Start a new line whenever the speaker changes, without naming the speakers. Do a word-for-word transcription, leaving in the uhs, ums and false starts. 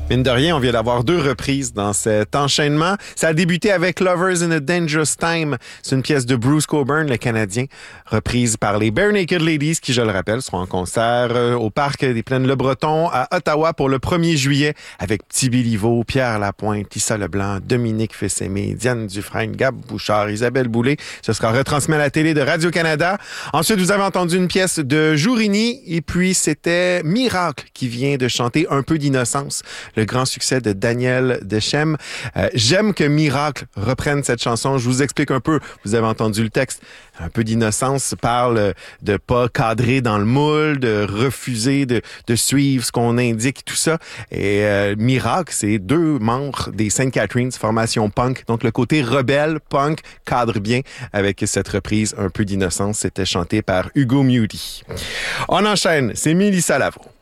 Mine de rien, on vient d'avoir deux reprises dans cet enchaînement. Ça a débuté avec Lovers in a Dangerous Time. C'est une pièce de Bruce Cockburn, le Canadien, reprise par les Bare Naked Ladies, qui, je le rappelle, seront en concert euh, au Parc des Plaines-le-Breton à Ottawa pour le premier juillet avec Petit Béliveau, Pierre Lapointe, Issa Leblanc, Dominique Fils-Aimé, Diane Dufresne, Gab Bouchard, Isabelle Boulay. Ce sera retransmis à la télé de Radio-Canada. Ensuite, vous avez entendu une pièce de Jourini et puis c'était Miracle qui vient de chanter Un peu d'innocence, le grand succès de Daniel Deschêmes. Euh, j'aime que Miracle reprenne cette chanson. Je vous explique un peu. Vous avez entendu le texte. Un peu d'innocence parle de pas cadrer dans le moule, de refuser de, de suivre ce qu'on indique, tout ça. Et euh, Miracle, c'est deux membres des Sainte Catherine, formation punk. Donc le côté rebelle, punk, cadre bien avec cette reprise Un peu d'innocence. C'était chanté par Hugo Muti. On enchaîne. C'est Mélissa Lavo.